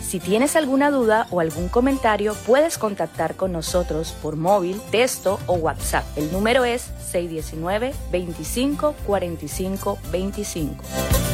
Si tienes alguna duda o algún comentario, puedes contactar con nosotros por móvil, texto o WhatsApp. El número es 619-25-45-25.